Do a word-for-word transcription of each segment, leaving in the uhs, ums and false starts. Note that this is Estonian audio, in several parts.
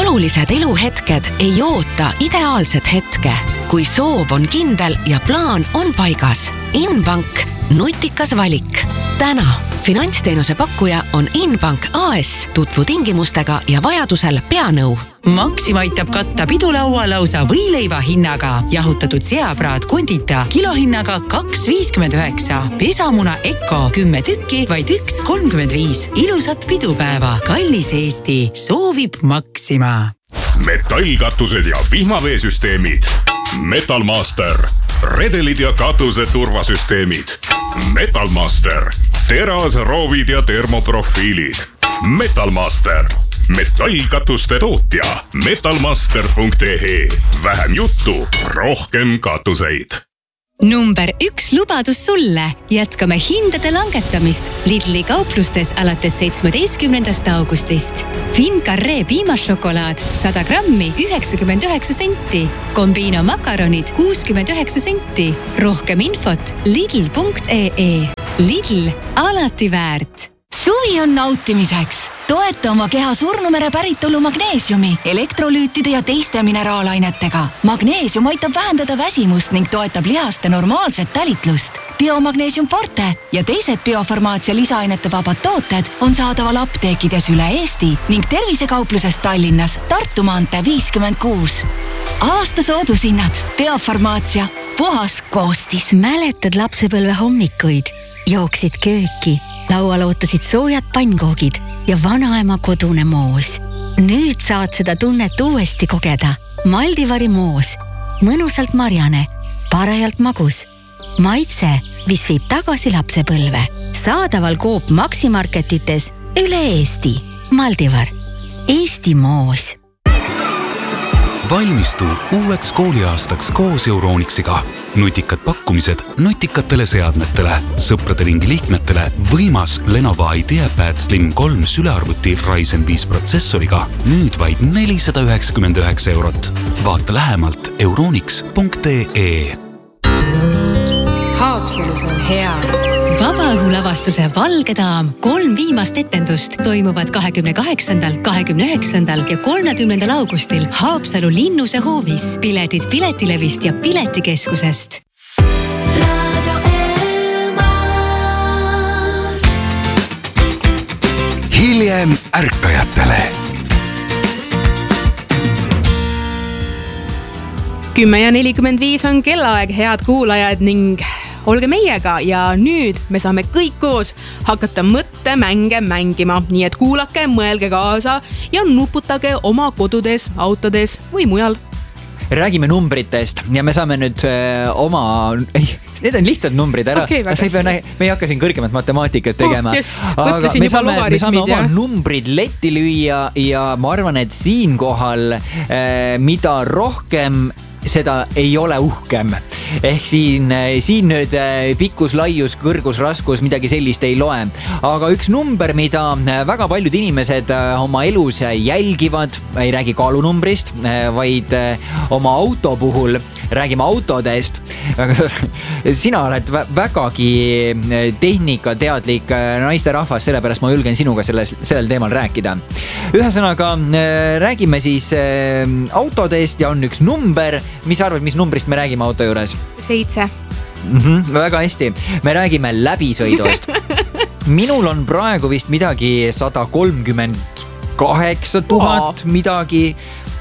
olulised eluhetked ei oota ideaalset hetke. Kui soov on kindel ja plaan on paigas. Inbank, nutikas valik. Täna finantsteenuse pakkuja on Inbank A S. Tutvu tingimustega ja vajadusel peanõu. Maxima aitab katta pidulaua lausa võileiva hinnaga. Jahutatud seapraad kondita kilohinnaga kaks viiskümmend üheksa. Pesamuna Eko kümme tükki, vaid üks kolmkümmend viis. Ilusat pidupäeva. Kallis Eesti soovib Maxima. Metallkatused ja vihmaveesüsteemid. Metalmaster. Redelid ja katuse turvasüsteemid. Metalmaster. Teras, roovid ja termoprofiilid. Metalmaster. Metallkatuste tootja. metalmaster punkt e e. Vähem juttu, rohkem katuseid. Number üks lubadus sulle. Jätkame hindade langetamist Lidli kauplustes alates seitsmeteistkümnendast augustist. Fincarré piimasšokolaad sada grammi üheksakümmend üheksa senti. Combino makaronid kuuskümmend üheksa senti. Rohkem infot lidl punkt e e. Lidl, alati väärt. Suvi on nautimiseks. Toeta oma keha surnumere päritolu magneesiumi, elektrolüütide ja teiste mineraalainetega. Magneesium aitab vähendada väsimust ning toetab lihaste normaalset tälitlust. Biomagneesium Forte ja teised biofarmaatsia lisaainete vabad tooted on saadaval apteekides üle Eesti ning tervisekaupluses Tallinnas Tartu maantee viiskümmend kuus. Aasta soodushinnad. Biofarmaatsia. Puhas koostis. Mäletad lapsepõlve hommikuid? Jooksid kööki. Laual ootasid soojad pannkoogid ja vanaema kodune moos. Nüüd saad seda tunnet uuesti kogeda. Maldivari moos. Mõnusalt marjane. Parajalt magus. Maitse, mis viib tagasi lapsepõlve. Saadaval Coop Maximarketites üle Eesti. Maldivar. Eesti moos. Valmistu uueks kooliaastaks koos Euronixiga. Nutikad pakkumised nutikatele seadmetele, sõprade ringi liikmetele, võimas Lenovo IdeaPad Slim kolm sülearvuti Ryzen viis protsessoriga. Nüüd vaid nelisada üheksakümmend üheksa eurot. Vaata lähemalt euronix punkt e. Haapsalus on hea. Vabaõhulavastuse Valge daam kolm viimast etendust toimuvad kahekümne kaheksandal, kahekümne üheksandal ja kolmekümnendal augustil Haapsalu Linnuse hoovis. Piletid Piletilevist ja Piletikeskusest. Hiljem ärkajatele. Kümme ja nelikümmend viis on kellaaeg, head kuulajad, ning olge meiega ja nüüd me saame kõik koos hakata mõttemänge mängima. Nii et kuulake, mõelge kaasa ja nuputage oma kodudes, autodes või mujal. Räägime numbritest ja me saame nüüd öö, oma... Ei, need on lihtsad numbrid ära. Okay, me ei hakka siin kõrgemat matemaatikat tegema. Oh, yes. Aga me saame, me saame oma ja. numbrid letti lüüa ja ma arvan, et siin kohal öö, mida rohkem seda ei ole uhkem. Ehk siin, siin nüüd pikkus, laius, kõrgus, raskus, midagi sellist ei loe. Aga üks number, mida väga paljud inimesed oma elus jälgivad, ei räägi kaalunumbrist, vaid oma auto puhul räägime autodest. Sina oled vägagi tehnikateadlik naisterahvas, sellepärast ma julgen sinuga selles, sellel teemal rääkida. Ühesõnaga, räägime siis autodest ja on üks number. Mis arvad, mis numbrist me räägime auto juures? Seitse. Mm-hmm, väga hästi. Me räägime läbisõidust. Minul on praegu vist midagi sada kolmkümmend kaheksa tuhat midagi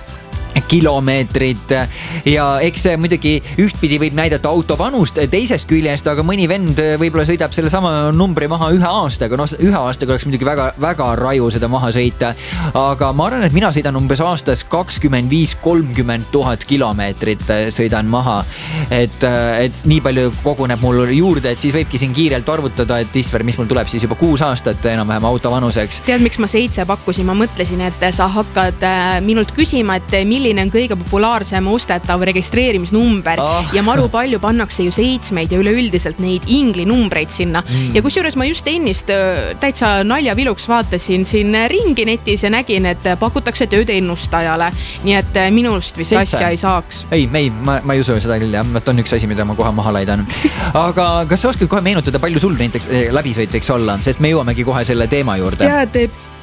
kilomeetrit ja eks see muidugi ühtpidi võib näidata auto vanust teisest küljest, aga mõni vend võib-olla sõidab selle sama numbri maha ühe aastaga. No ühe aastaga oleks muidugi väga, väga raju seda maha sõita, aga ma arvan, et mina sõidan umbes aastas kakskümmend viis kolmkümmend tuhat kilomeetrit sõidan maha, et, et nii palju koguneb mul juurde, et siis võibki siin kiirelt arvutada, et Isver, mis mul tuleb siis juba kuus aastat enam-vähem auto vanuseks. Tead, miks ma seitse pakkusin? Ma mõtlesin, et sa hakkad minult küsima, et milline on kõige populaarsem ostetav registreerimisnumber oh. ja maru palju pannakse ju seitsmeid ja üleüldiselt neid ingli numbreid sinna. Mm. Ja kusjuures ma just ennist täitsa naljaviluks vaatasin siin ringi netis ja nägin, et pakutakse tööd ennustajale. Nii et minust vist Seitse. Asja ei saaks. Ei, ei ma, ma ei usu seda küll, jah. On üks asi, mida ma kohe maha laidan. Aga kas sa oskad kohe meenutada, palju sul näiteks läbisõit võiks olla? Sest me jõuamegi kohe selle teema juurde. Tead,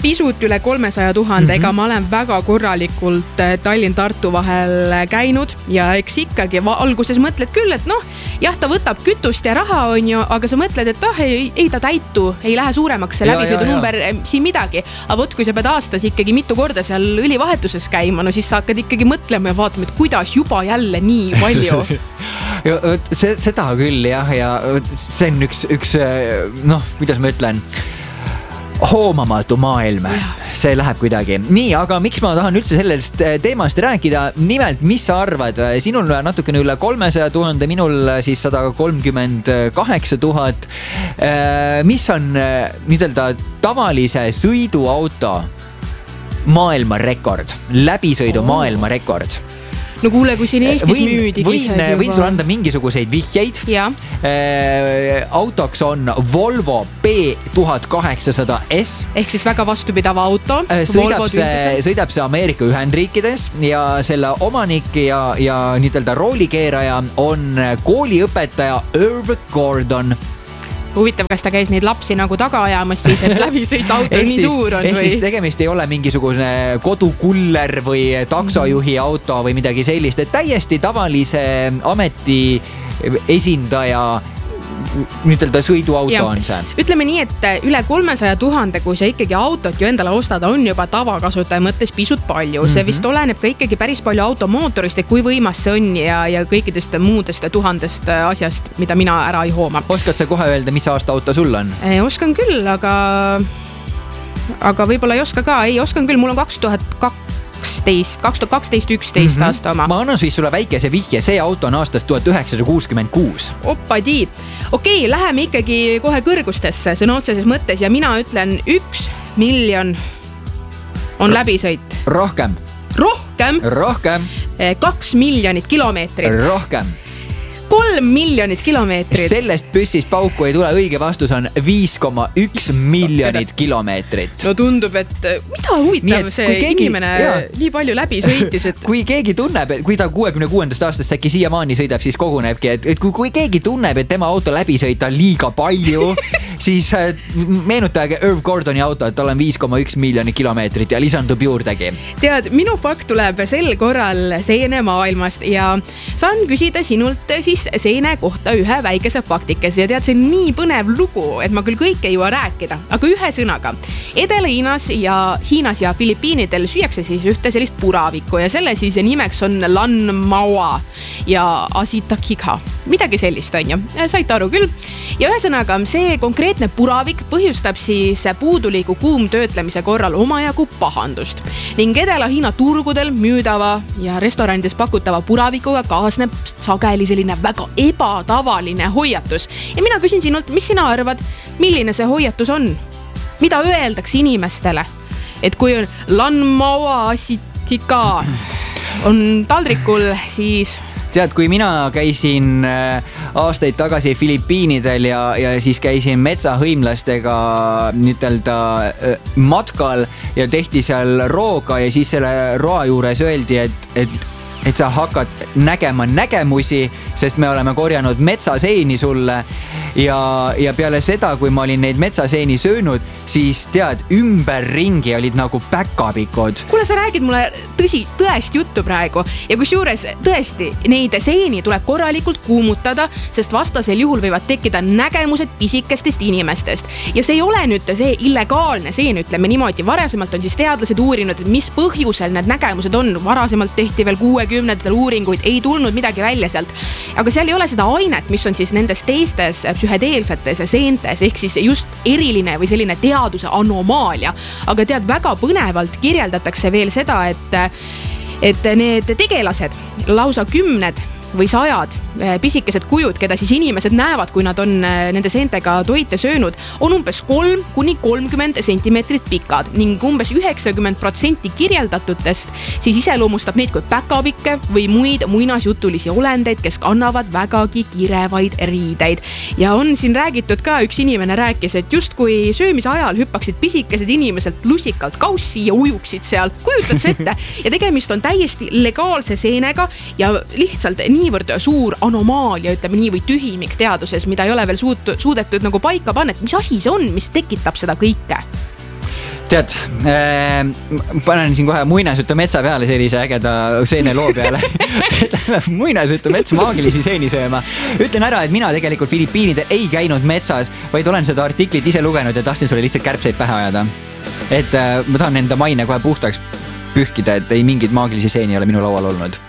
pisut üle kolmesaja tuhande, Mhm. ega ma olen väga korralikult eh, Tallinn-Tartu vahel käinud ja eks ikkagi va- alguses mõtled küll, et noh, jah, ta võtab kütust ja raha on ju, aga sa mõtled, et ah, ei, ei ta täitu, ei lähe suuremaks see Ja, läbisõidu ja, ja. number eh, siin midagi. Aga vot, kui sa pead aastas ikkagi mitu korda seal õlivahetuses käima, no siis sa hakkad ikkagi mõtlema ja vaatama, et kuidas juba jälle nii palju. Ja, vot see, seda küll jah, ja vot see on üks, üks noh, kuidas ma ütlen, hoomamatu maailm, see läheb kuidagi. Nii, aga miks ma tahan üldse sellest teemast rääkida? Nimelt, mis sa arvad? Sinul natukene üle kolmesaja tuhande, minul siis sada kolmkümmend kaheksa tuhat. Mis on niidelda tavalise sõiduauto maailmarekord, läbisõidu oh. maailmarekord? No kuule, kui siin Eestis võin, müüdigi võin, isegi võin sulle anda mingisuguseid vihjeid. Ja. Äh, autoks on Volvo B tuhat kaheksasada S. Ehk siis väga vastupidava auto. Sõidab see, sõidab see Ameerika Ühendriikides ja selle omanik ja, ja niidelda roolikeeraja on kooliõpetaja Irv Gordon. Huvitav, kas ta käis neid lapsi nagu taga ajamas siis, et läbisõit auto nii siis, suur on ehk või? siis tegemist ei ole mingisugune kodukuller või taksojuhi auto või midagi sellist, et täiesti tavalise ameti esindaja niidelda sõiduauto ja. On see. Ütleme nii, et üle kolmesaja tuhande, kui sa ikkagi autot ju endale ostad, on juba tavakasutaja mõttes pisut palju. Mm-hmm. See vist oleneb ka ikkagi päris palju automootorist, et kui võimas see on ja, ja kõikidest muudest tuhandest asjast, mida mina ära ei hooma. Oskad sa kohe öelda, mis aasta auto sul on? E, oskan küll, aga, aga võib-olla ei oska ka. Ei, oskan küll, mul on kaks tuhat kaksteist, kaks tuhat kaksteist, üksteist mm-hmm. aasta oma. Ma annan siis sulle väikese vihje, see auto on aastast tuhat üheksasada kuuskümmend kuus. Oppadi. Okei, läheme ikkagi kohe kõrgustesse sõna otseses mõttes ja mina ütlen üks miljon on R- läbisõit. Rohkem. Rohkem? Rohkem. Kaks miljonit kilomeetrit. Rohkem. Kolm miljonit kilomeetrit. Sellest püssist pauku ei tule, õige vastus on viis koma üks miljonit kilomeetrit. No tundub, et mida huvitav see keegi, inimene jah. Nii palju läbi sõitis, et kui keegi tunneb, kui ta kuuekümne kuuendast aastast äkki siiamaani sõidab, siis kogunebki, et, et kui, kui keegi tunneb, et tema auto läbi sõita liiga palju, siis meenutage Irv Gordoni auto, et tal on viis koma üks miljonit kilomeetrit ja lisandub juurdegi. Tead, minu fakt tuleb sel korral seene maailmast ja saan küsida sinult siis seene kohta ühe väikese faktikese ja tead, see on nii põnev lugu, et ma küll kõike ei jõua rääkida, aga ühe sõnaga. Edela-Hiinas ja Hiinas ja Filipiinidel süüakse siis ühte sellist puravikku ja selle siis nimeks on Lan Maua ja Asitakika. Midagi sellist on ju, saite aru küll. Ja ühesõnaga, see konkreetne puravik põhjustab siis puuduliku kuumtöötlemise korral omajagu pahandust ning Edela-Hiina turgudel müüdava ja restoranides pakutava puravikuga kaasneb sageli selline väga ebatavaline hoiatus. Ja mina küsin sinult, mis sina arvad, milline see hoiatus on? Mida öeldakse inimestele? Et kui on Lan Maua Asitika on taldrikul, siis... Tead, kui mina käisin aastaid tagasi Filipiinidel ja, ja siis käisin metsahõimlastega niidelda matkal ja tehti seal rooga ja siis selle roa juures öeldi, et, et et sa hakkad nägema nägemusi, sest me oleme korjanud metsaseeni sulle ja, ja peale seda, kui ma olin neid metsaseeni söönud, siis tead, ümberringi olid nagu päkapikud. Kuule, sa räägid mulle tõsi, tõest juttu praegu ja kusjuures tõesti, neid seeni tuleb korralikult kuumutada, sest vastasel juhul võivad tekkida nägemused pisikestest inimestest. Ja see ei ole nüüd see illegaalne seen, ütleme niimoodi. Varasemalt on siis teadlased uurinud, et mis põhjusel need nägemused on. Varasemalt tehti veel kuuekümnendatel uuringuid, ei tulnud midagi välja sealt. Aga seal ei ole seda ainet, mis on siis nendes teistes psühhedeelsetes seentes, ehk siis just eriline või selline teaduse anomaalia. Aga tead, väga põnevalt kirjeldatakse veel seda, et, et need tegelased, lausa kümned või sajad pisikesed kujud, keda siis inimesed näevad, kui nad on nende seentega toite söönud, on umbes kolm kuni kolmkümmend sentimeetrit pikad ning umbes üheksakümmend protsenti kirjeldatutest siis iseloomustab neid kui päkapikke või muid muinasjutulisi olendeid, kes kannavad vägagi kirevaid riideid. Ja on siin räägitud ka, üks inimene rääkis, et just kui söömise ajal hüppaksid pisikesed inimeselt lusikalt kaussi ja ujuksid seal, kujutad see ette ja tegemist on täiesti legaalse seenega ja lihtsalt niivõrd suur anomaalia, ütleme nii, või tühimik teaduses, mida ei ole veel suut, suudetud nagu paika panna, et mis asi see on, mis tekitab seda kõike? tead äh,, panen siin kohe muinasjutu metsa peale sellise ägeda seene loo peale. Muinasjutu mets maagilisi seeni sööma. Ütlen ära, et mina tegelikult Filipiinidel ei käinud metsas, vaid olen seda artiklit ise lugenud ja tahtsin sulle lihtsalt kärbseid pähe ajada. Et äh, ma tahan enda maine kohe puhtaks pühkida, et ei mingid maagilisi seeni ole minu laual olnud.